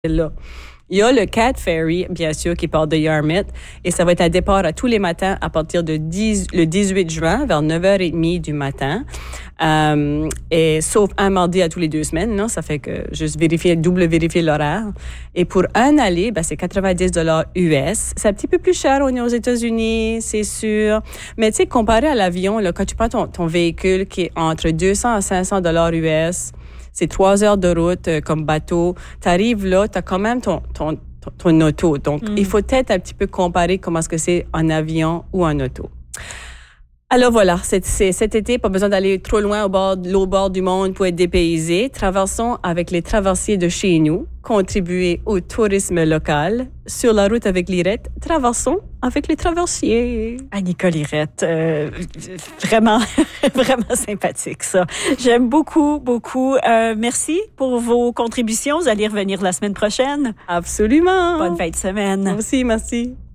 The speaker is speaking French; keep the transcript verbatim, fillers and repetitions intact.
là. Il y a le Cat Ferry, bien sûr, qui part de Yarmouth, et ça va être un départ à tous les matins à partir de dix, le dix-huit juin, vers neuf heures trente du matin. Euh, et sauf un mardi à tous les deux semaines, non? Ça fait que juste vérifier, double vérifier l'horaire. Et pour un aller, ben, c'est quatre-vingt-dix dollars U S. C'est un petit peu plus cher, on est aux États-Unis, c'est sûr. Mais tu sais, comparé à l'avion, là, quand tu prends ton, ton véhicule qui est entre deux cents à cinq cents dollars U S, c'est trois heures de route euh, comme bateau. Tu arrives là, tu as quand même ton, ton, ton, ton auto. Donc, mm. il faut peut-être un petit peu comparer comment est-ce que c'est en avion ou en auto. Alors voilà, c'est, c'est, cet été, pas besoin d'aller trop loin au bord, l'au bord du monde pour être dépaysé. Traversons avec les traversiers de chez nous, contribuer au tourisme local. Sur la route avec Lirette, traversons avec les traversiers. Ah, Nicole Lirette, euh, vraiment, vraiment sympathique ça. J'aime beaucoup, beaucoup. Euh, merci pour vos contributions. Vous allez revenir la semaine prochaine. Absolument. Bonne fin de semaine. Merci, merci.